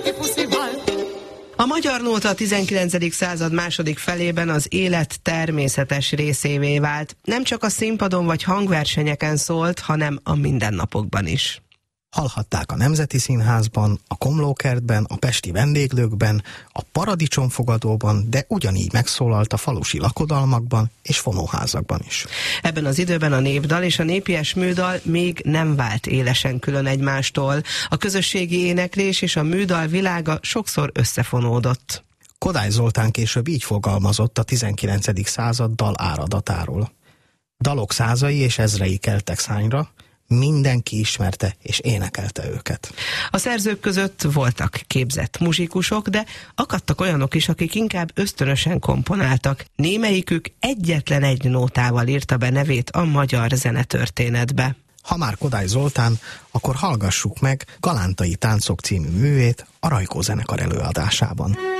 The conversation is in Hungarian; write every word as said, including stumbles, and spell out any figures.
A magyar nóta a tizenkilencedik század második felében az élet természetes részévé vált. Nem csak a színpadon vagy hangversenyeken szólt, hanem a mindennapokban is. Hallhatták a Nemzeti Színházban, a Komlókertben, a pesti vendéglőkben, a Paradicsomfogadóban, de ugyanígy megszólalt a falusi lakodalmakban és fonóházakban is. Ebben az időben a népdal és a népies műdal még nem vált élesen külön egymástól. A közösségi éneklés és a műdal világa sokszor összefonódott. Kodály Zoltán később így fogalmazott a tizenkilencedik század dal áradatáról. Dalok százai és ezrei keltek szányra, mindenki ismerte és énekelte őket. A szerzők között voltak képzett muzsikusok, de akadtak olyanok is, akik inkább ösztönösen komponáltak. Némelyikük egyetlen egy nótával írta be nevét a magyar zenetörténetbe. Ha már Kodály Zoltán, akkor hallgassuk meg Galántai táncok című művét a Rajkó zenekar előadásában.